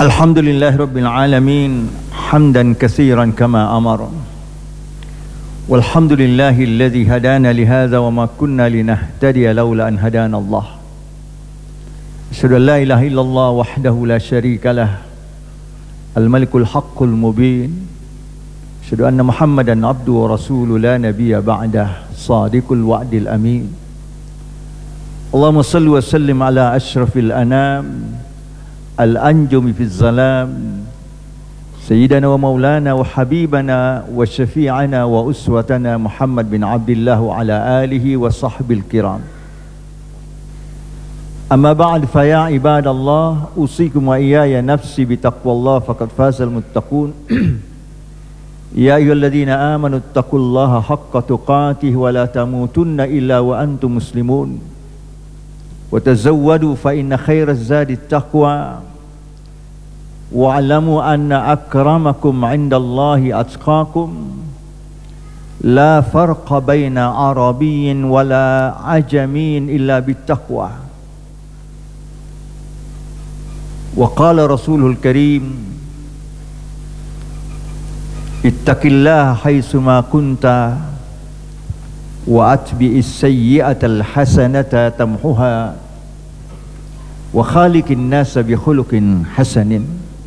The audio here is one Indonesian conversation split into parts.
Alhamdulillahi Rabbil Alamin hamdan katsiran kama amara walhamdulillahi alladhi hadana lihadza wa ma kunna linahtadiya laula an hadana Allah. Asyhadu an la ilaha illallah wahdahu la syarika lah al-malikul haqqul mubin. Asyhadu anna Muhammadan abduhu wa rasuluhu la nabiyya ba'dah sadiqul wa'dil amin. Allahumma salli wa sallim ala asyrafil anam al-anjumi fi zalam sayyidana wa maulana wa habibana wa syafi'ana wa uswatana Muhammad bin Abdullah wa ala alihi wa sahbil kiram. Amma ba'd, fa ya ibadallah usikum wa iyaya nafsi bi taqwallah faqad fazal muttaqun. Ya ayyuhalladzina amanu taqullaha haqqa tuqatih wa la tamutunna illa wa antum muslimun. Wa tazawwadu fa inna khairaz zadi taqwa wa'lamu anna akramakum 'indallahi atqakum. La farqa baina arabiyyin wala ajamin illa bittaqwa. Wa qala rasulul karim ittaqillaha haitsu ma kunta wa atbi'is sayyi'atal hasanata tamhuha wa khaliqin nasa bi khuluqin hasanin.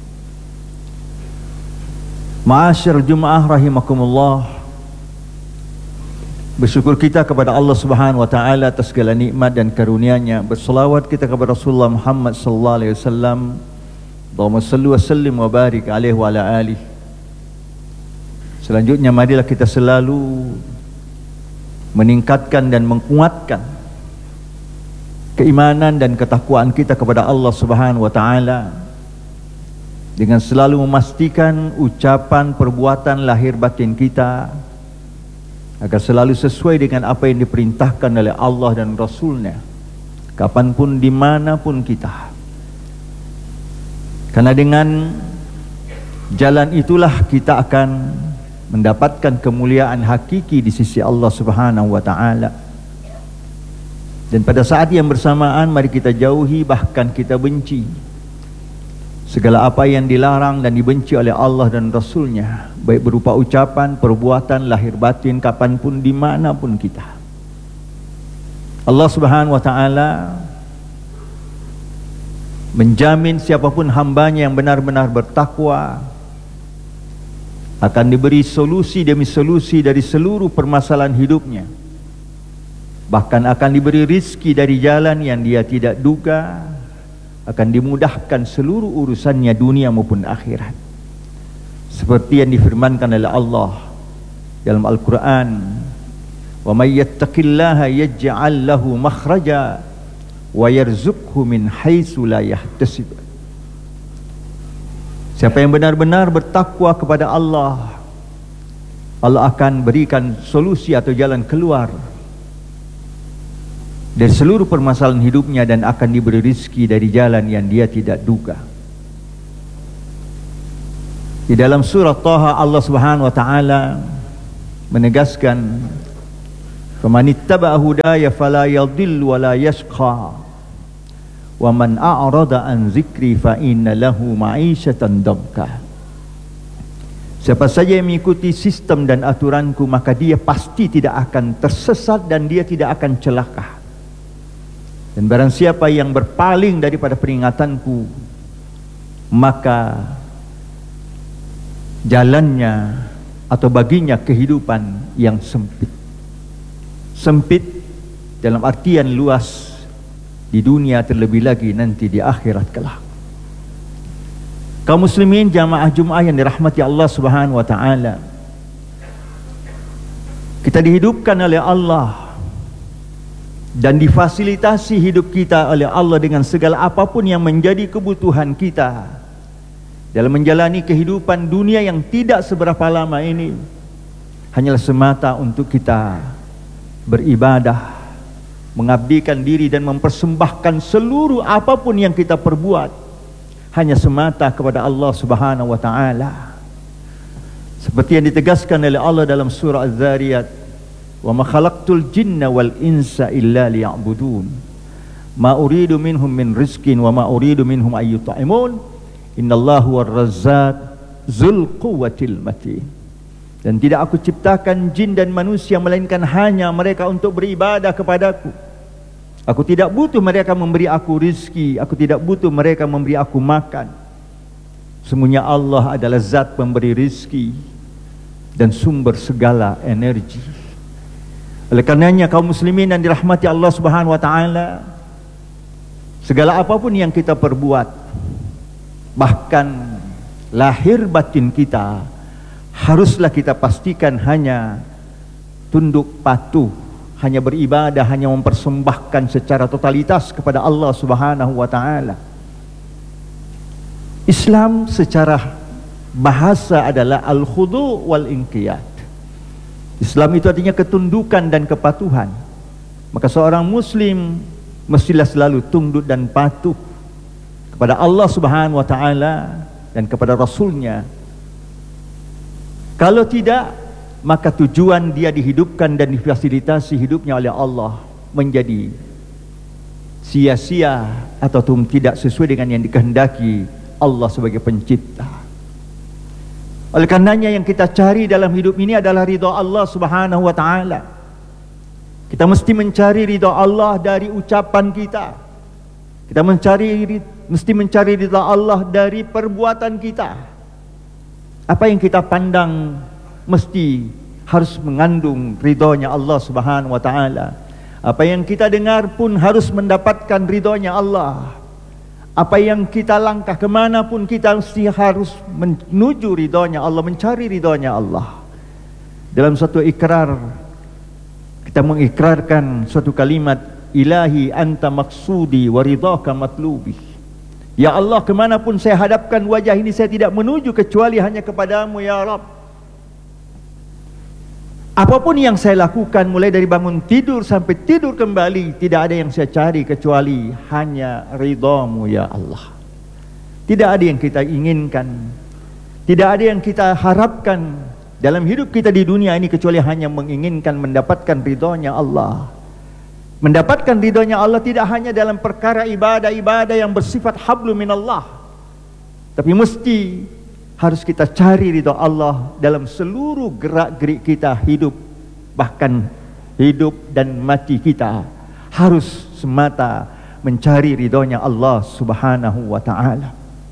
Ma'asyar Jum'ah rahimakumullah, bersyukur kita kepada Allah Subhanahu wa taala atas segala nikmat dan karunia-Nya. Berselawat kita kepada Rasulullah Muhammad sallallahu alaihi wasallam. Allahumma shalli wa sallim wa barik alaihi wa ala alihi. Selanjutnya marilah kita selalu meningkatkan dan menguatkan keimanan dan ketakwaan kita kepada Allah Subhanahu wa taala dengan selalu memastikan ucapan, perbuatan, lahir batin kita agar selalu sesuai dengan apa yang diperintahkan oleh Allah dan Rasul-Nya, kapanpun, dimanapun kita. Karena dengan jalan itulah kita akan mendapatkan kemuliaan hakiki di sisi Allah Subhanahu wa taala. Dan pada saat yang bersamaan mari kita jauhi, bahkan kita benci segala apa yang dilarang dan dibenci oleh Allah dan Rasul-Nya, baik berupa ucapan, perbuatan, lahir batin, kapanpun, dimanapun kita. Allah Subhanahu wa taala menjamin siapapun hambanya yang benar-benar bertakwa akan diberi solusi demi solusi dari seluruh permasalahan hidupnya. Bahkan akan diberi rizki dari jalan yang dia tidak duga, akan dimudahkan seluruh urusannya dunia maupun akhirat. Seperti yang difirmankan oleh Allah dalam Al-Quran, wa may yattaqillaha yaj'al lahu makhraja wa yarzuqhu min haitsu la yahtasib. Siapa yang benar-benar bertakwa kepada Allah, Allah akan berikan solusi atau jalan keluar dari seluruh permasalahan hidupnya dan akan diberi rizki dari jalan yang dia tidak duga. Di dalam surah Taha Allah Subhanahu wa taala menegaskan, "Famanittaba'a hudaya fala yadhillu wa la yashqa." Wa man a'rada an zikri fa inna lahu ma'isyatan dhanka. Siapa saja yang mengikuti sistem dan aturanku, maka dia pasti tidak akan tersesat dan dia tidak akan celaka. Dan barang siapa yang berpaling daripada peringatanku, maka jalannya atau baginya kehidupan yang sempit. Sempit dalam artian luas di dunia, terlebih lagi nanti di akhirat kelak. Kaum muslimin jamaah Jum'ah yang dirahmati Allah Subhanahu wa taala, kita dihidupkan oleh Allah dan difasilitasi hidup kita oleh Allah dengan segala apapun yang menjadi kebutuhan kita dalam menjalani kehidupan dunia yang tidak seberapa lama ini, hanyalah semata untuk kita beribadah, mengabdikan diri dan mempersembahkan seluruh apapun yang kita perbuat hanya semata kepada Allah Subhanahu wa taala. Seperti yang ditegaskan oleh Allah dalam surah Az-Zariyat, "Wa ma khalaqtul jinna wal insa illa liya'budun ma uridu minhum min rizqin wa ma uridu minhum ay yut'imun Innallahu war-razzaq dzul quwwatil matin. Dan tidak aku ciptakan jin dan manusia melainkan hanya mereka untuk beribadah kepadaku. Aku tidak butuh mereka memberi aku rizki, aku tidak butuh mereka memberi aku makan. Sesungguhnya Allah adalah zat pemberi rizki dan sumber segala energi. Oleh karenanya kaum muslimin yang dirahmati Allah Subhanahu wa taala, segala apapun yang kita perbuat, bahkan lahir batin kita, haruslah kita pastikan hanya tunduk patuh, hanya beribadah, hanya mempersembahkan secara totalitas kepada Allah Subhanahu wa taala. Islam secara bahasa adalah al-khudu' wal inqiyad. Islam itu artinya ketundukan dan kepatuhan. Maka seorang muslim mestilah selalu tunduk dan patuh kepada Allah Subhanahu wa taala dan kepada Rasulnya. Kalau tidak, maka tujuan dia dihidupkan dan difasilitasi hidupnya oleh Allah menjadi sia-sia atau tidak sesuai dengan yang dikehendaki Allah sebagai pencipta. Oleh karenanya yang kita cari dalam hidup ini adalah ridha Allah Subhanahu wa taala. Kita mesti mencari ridha Allah dari ucapan kita. Kita mesti mencari ridha Allah dari perbuatan kita. Apa yang kita pandang mesti harus mengandung ridhonya Allah Subhanahu wa taala. Apa yang kita dengar pun harus mendapatkan ridhonya Allah. Apa yang kita langkah kemanapun kita mesti harus menuju ridhonya Allah, mencari ridhonya Allah. Dalam satu ikrar, kita mengikrarkan suatu kalimat, Ilahi anta maksudi wa ridhaka matlubi. Ya Allah, kemanapun saya hadapkan wajah ini, saya tidak menuju kecuali hanya kepadamu ya Rabb. Apapun yang saya lakukan, mulai dari bangun tidur sampai tidur kembali, tidak ada yang saya cari kecuali hanya ridhamu ya Allah. Tidak ada yang kita inginkan, tidak ada yang kita harapkan dalam hidup kita di dunia ini kecuali hanya menginginkan mendapatkan ridhonya Allah. Mendapatkan ridhonya Allah tidak hanya dalam perkara ibadah-ibadah yang bersifat hablu minallah, tapi mesti harus kita cari ridha Allah dalam seluruh gerak-gerik kita hidup. Bahkan hidup dan mati kita harus semata mencari ridhonya Allah Subhanahu wa ta'ala.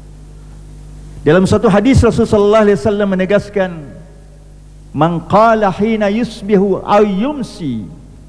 Dalam satu hadis Rasulullah SAW menegaskan, Man qala hina yusbihu aw yumsi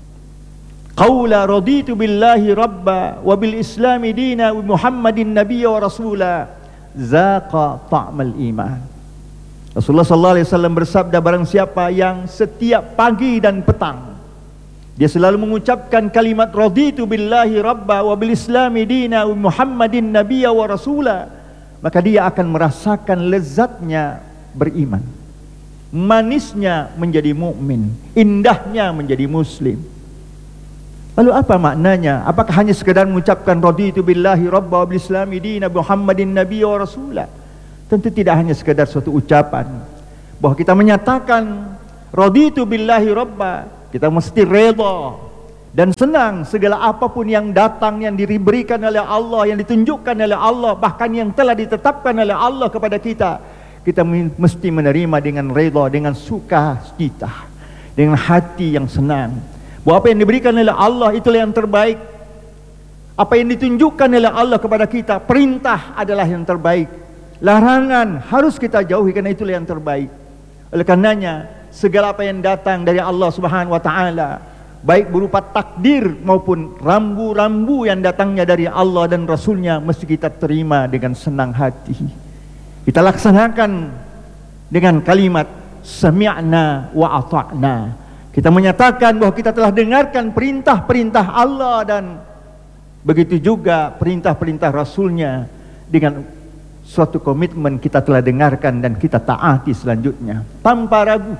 qawla raditu billahi rabba wa bil islami dina wa muhammadin nabiyya wa rasula zaqa ta'mal iman. Rasulullah sallallahu alaihi wasallam bersabda, barang siapa yang setiap pagi dan petang dia selalu mengucapkan kalimat raditu billahi rabba wa bil islami dina wa muhammadin nabiyya wa rasula, maka dia akan merasakan lezatnya beriman, manisnya menjadi mukmin, indahnya menjadi muslim. Lalu apa maknanya? Apakah hanya sekedar mengucapkan raditu billahi rabba wa bil islami dina Muhammadin nabiyya wa rasula? Tentu tidak hanya sekedar suatu ucapan bahwa kita menyatakan raditu billahi rabba, kita mesti redha dan senang segala apapun yang datang, yang diberikan oleh Allah, yang ditunjukkan oleh Allah, bahkan yang telah ditetapkan oleh Allah kepada kita. Kita mesti menerima dengan redha, dengan sukacita, dengan hati yang senang. Bahwa apa yang diberikan oleh Allah itulah yang terbaik. Apa yang ditunjukkan oleh Allah kepada kita, perintah adalah yang terbaik, larangan harus kita jauhi karena itulah yang terbaik. Oleh karenanya segala apa yang datang dari Allah Subhanahu wa taala, baik berupa takdir maupun rambu-rambu yang datangnya dari Allah dan Rasulnya, mesti kita terima dengan senang hati. Kita laksanakan dengan kalimat sami'na wa ata'na. Kita menyatakan bahwa kita telah dengarkan perintah-perintah Allah dan begitu juga perintah-perintah Rasulnya. Dengan suatu komitmen kita telah dengarkan dan kita taati selanjutnya tanpa ragu.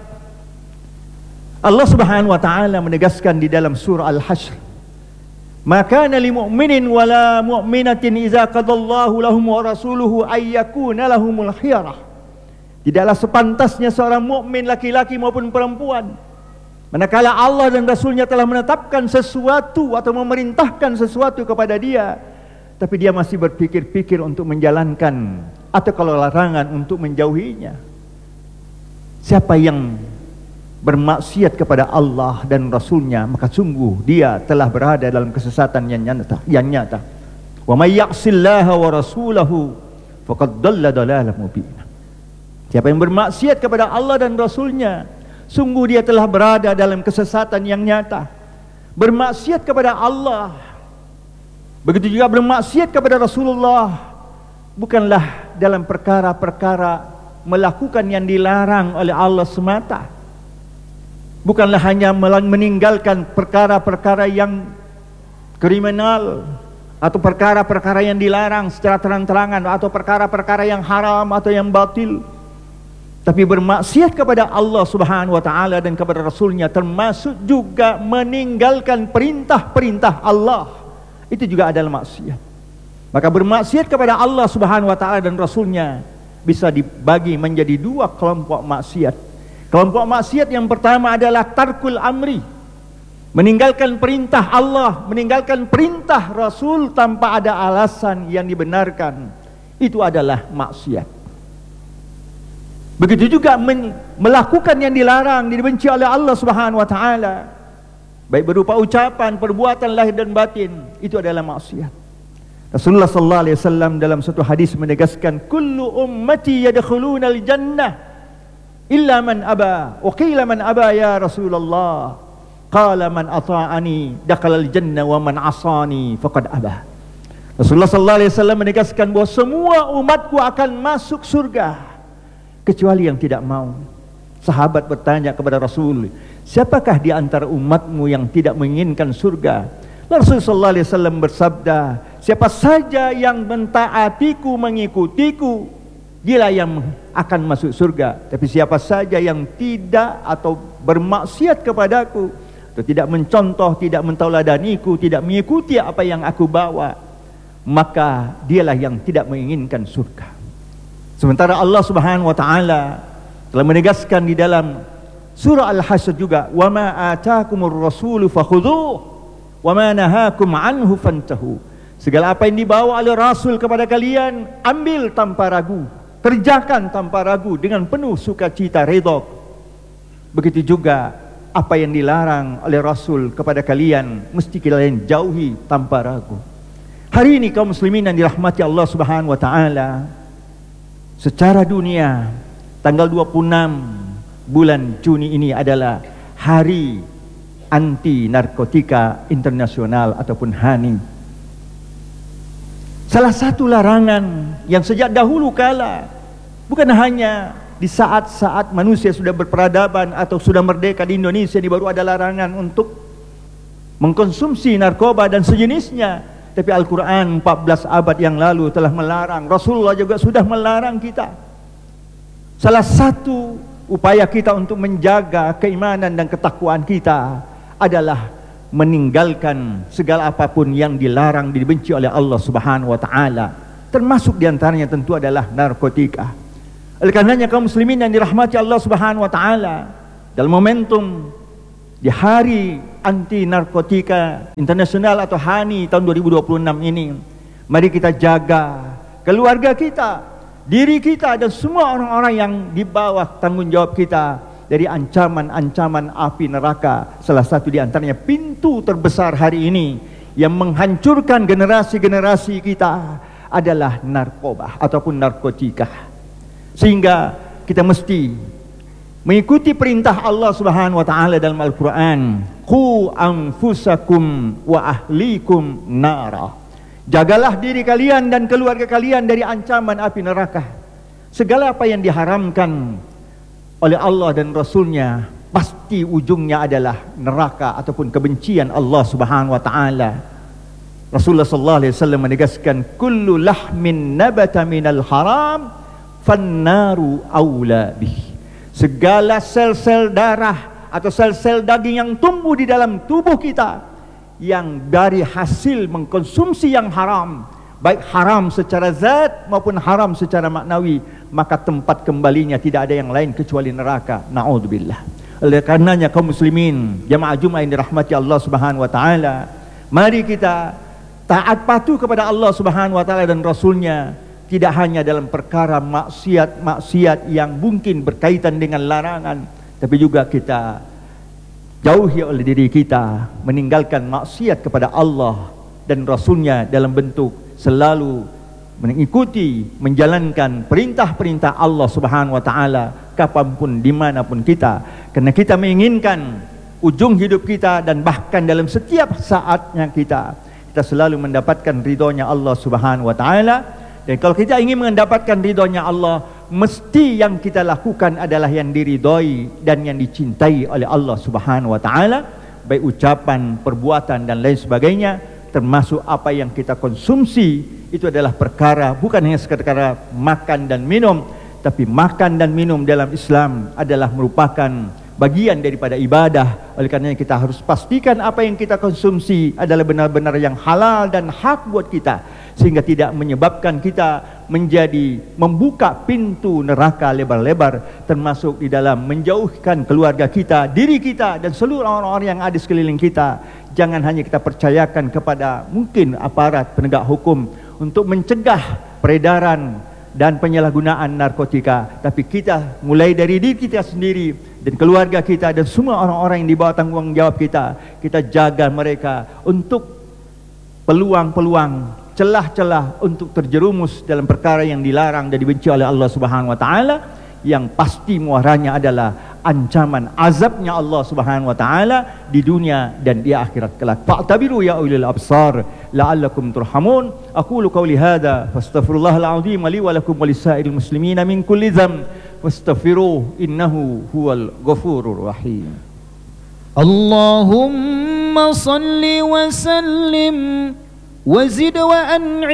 Allah Subhanahu wa taala menegaskan di dalam surah Al-Hashr, "Maka lil mu'minin wala mu'minatin idza qadallahu lahum wa rasuluhu ay yakuna lahumul khiyarah." Tidaklah sepantasnya seorang mukmin laki-laki maupun perempuan, manakala Allah dan Rasulnya telah menetapkan sesuatu atau memerintahkan sesuatu kepada dia, tapi dia masih berpikir-pikir untuk menjalankan atau kalau larangan untuk menjauhinya. Siapa yang bermaksiat kepada Allah dan Rasulnya, maka sungguh dia telah berada dalam kesesatan yang nyata. Wa may ya'sillaha wa rasulahu faqad dhalla dhalalan mubina. Siapa yang bermaksiat kepada Allah dan Rasulnya, sungguh dia telah berada dalam kesesatan yang nyata. Bermaksiat kepada Allah, begitu juga bermaksiat kepada Rasulullah, bukanlah dalam perkara-perkara melakukan yang dilarang oleh Allah semata. Bukanlah hanya meninggalkan perkara-perkara yang kriminal atau perkara-perkara yang dilarang secara terang-terangan, atau perkara-perkara yang haram atau yang batil, tapi bermaksiat kepada Allah Subhanahu wa taala dan kepada Rasulnya, termasuk juga meninggalkan perintah-perintah Allah. Itu juga adalah maksiat. Maka bermaksiat kepada Allah Subhanahu wa taala dan Rasulnya bisa dibagi menjadi dua kelompok maksiat. Kelompok maksiat yang pertama adalah tarkul amri, meninggalkan perintah Allah, meninggalkan perintah Rasul tanpa ada alasan yang dibenarkan. Itu adalah maksiat. Begitu juga melakukan yang dilarang, dibenci oleh Allah Subhanahu wa taala, baik berupa ucapan, perbuatan lahir dan batin, itu adalah maksiat. Rasulullah sallallahu alaihi wasallam dalam satu hadis menegaskan, kullu ummati yadkhuluna al-jannah illa man aba. Wa qila man aba ya Rasulullah? Qala man ata'ani dakhala al-jannah wa man asani faqad aba. Rasulullah sallallahu alaihi wasallam menegaskan bahwa semua umatku akan masuk surga kecuali yang tidak mau. Sahabat bertanya kepada Rasul, siapakah di antara umatmu yang tidak menginginkan surga? Rasulullah sallallahu alaihi wasallam bersabda, siapa saja yang mentaatiku, mengikutiku, dialah yang akan masuk surga. Tapi siapa saja yang tidak atau bermaksiat kepadaku, atau tidak mencontoh, tidak mentauladaniku, tidak mengikuti apa yang aku bawa, maka dialah yang tidak menginginkan surga. Sementara Allah Subhanahu wa taala telah menegaskan di dalam surah Al-Hasyr juga, wa ma ataakumur rasulu fakhudhuhu wa ma nahakum anhu fantahu. Segala apa yang dibawa oleh Rasul kepada kalian, ambil tanpa ragu, kerjakan tanpa ragu dengan penuh sukacita, redha. Begitu juga apa yang dilarang oleh Rasul kepada kalian, mesti kalian jauhi tanpa ragu. Hari ini kaum muslimin yang dirahmati Allah Subhanahu wa taala, secara dunia tanggal 26 bulan Juni ini adalah Hari Anti Narkotika Internasional ataupun HANI. Salah satu larangan yang sejak dahulu kala, bukan hanya di saat-saat manusia sudah berperadaban atau sudah merdeka di Indonesia ini baru ada larangan untuk mengkonsumsi narkoba dan sejenisnya, tapi Al-Quran 14 abad yang lalu telah melarang. Rasulullah juga sudah melarang kita. Salah satu upaya kita untuk menjaga keimanan dan ketakwaan kita adalah meninggalkan segala apapun yang dilarang, dibenci oleh Allah Subhanahu wa taala. Termasuk diantaranya tentu adalah narkotika. Oleh karenanya kaum muslimin yang dirahmati Allah Subhanahu wa taala, dalam momentum di Hari Anti Narkotika Internasional atau HANI tahun 2026 ini, mari kita jaga keluarga kita, diri kita, dan semua orang-orang yang di bawah tanggung jawab kita dari ancaman-ancaman api neraka. Salah satu di antaranya pintu terbesar hari ini yang menghancurkan generasi-generasi kita adalah narkoba ataupun narkotika. Sehingga kita mesti mengikuti perintah Allah Subhanahu wa taala dalam Al-Qur'an, qu anfusakum wa ahlikum nara. Jagalah diri kalian dan keluarga kalian dari ancaman api neraka. Segala apa yang diharamkan oleh Allah dan Rasulnya pasti ujungnya adalah neraka ataupun kebencian Allah Subhanahu wa taala. Rasulullah sallallahu alaihi wasallam menegaskan, kullu lahmin nabata minal haram fannaru aula bih. Segala sel-sel darah atau sel-sel daging yang tumbuh di dalam tubuh kita yang dari hasil mengkonsumsi yang haram, baik haram secara zat maupun haram secara maknawi, maka tempat kembalinya tidak ada yang lain kecuali neraka. Na'udzubillah. Oleh karenanya kaum muslimin, jamaah Jumat yang dirahmati Allah Subhanahu wa taala, mari kita taat patuh kepada Allah Subhanahu wa taala dan Rasulnya. tidak hanya dalam perkara maksiat-maksiat yang mungkin berkaitan dengan larangan, tapi juga kita jauhi oleh diri kita meninggalkan maksiat kepada Allah dan Rasulnya dalam bentuk selalu mengikuti, menjalankan perintah-perintah Allah Subhanahu wa Ta'ala kapanpun, dimanapun kita, karena kita menginginkan ujung hidup kita dan bahkan dalam setiap saatnya kita selalu mendapatkan ridhonya Allah Subhanahu wa Ta'ala. Dan kalau kita ingin mendapatkan ridhonya Allah, mesti yang kita lakukan adalah yang diridhoi dan yang dicintai oleh Allah Subhanahu wa Ta'ala, baik ucapan, perbuatan dan lain sebagainya, termasuk apa yang kita konsumsi. Itu adalah perkara bukan hanya sekadar makan dan minum, tapi makan dan minum dalam Islam adalah merupakan bagian daripada ibadah. Oleh karenanya kita harus pastikan apa yang kita konsumsi adalah benar-benar yang halal dan hak buat kita, sehingga tidak menyebabkan kita menjadi membuka pintu neraka lebar-lebar, termasuk di dalam menjauhkan keluarga kita, diri kita dan seluruh orang-orang yang ada sekeliling kita. Jangan hanya kita percayakan kepada mungkin aparat penegak hukum untuk mencegah peredaran dan penyalahgunaan narkotika, tapi kita mulai dari diri kita sendiri dan keluarga kita dan semua orang-orang yang di bawah tanggung jawab kita jaga mereka untuk peluang-peluang, celah-celah untuk terjerumus dalam perkara yang dilarang dan dibenci oleh Allah Subhanahu wa Ta'ala, yang pasti muaranya adalah ancaman azabnya Allah Subhanahu wa Ta'ala di dunia dan di akhirat kelak. Fa'tabiru ya ulil absar la'allakum turhamun. Aqulu qawli hadza fastaghfirullahal azim li wa lakum wa lisairil muslimina min kulli dzamb fastaghfiruhu innahu huwal ghafurur rahim. Allahumma salli wa sallim wa zid wa an'im